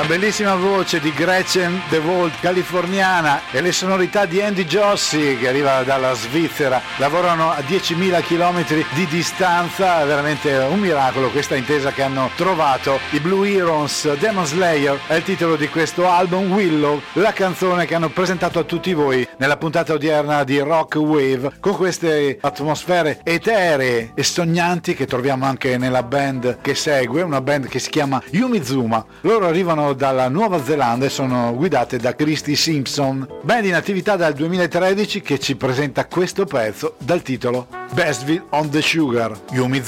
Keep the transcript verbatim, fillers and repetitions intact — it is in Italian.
bellissima voce di Gretchen De Volt, californiana, e le sonorità di Andy Jossi, che arriva dalla Svizzera. Lavorano a diecimila chilometri di distanza, è veramente un miracolo questa intesa che hanno trovato. I Blue Herons, Demon Slayer è il titolo di questo album, Willow, la canzone che hanno presentato a tutti voi nella puntata odierna di Rock Wave, con queste atmosfere eteree e sognanti che troviamo anche nella band che segue, una band che si chiama Yumizuma. Loro arrivano dalla Nuova Zelanda e sono guidate da Christy Simpson, band in attività dal duemilatredici che ci presenta questo pezzo dal titolo Bestville on the Sugar. Yumizuma.